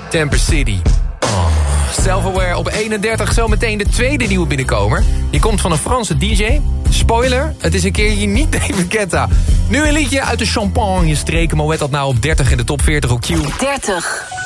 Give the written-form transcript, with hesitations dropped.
Temper City. Self-Aware op 31, zometeen de tweede nieuwe binnenkomer. Die komt van een Franse DJ. Spoiler, het is een keertje niet David Guetta. Nu een liedje uit de Champagne-streken. Moet dat nou op 30 in de top 40 op Q. 30.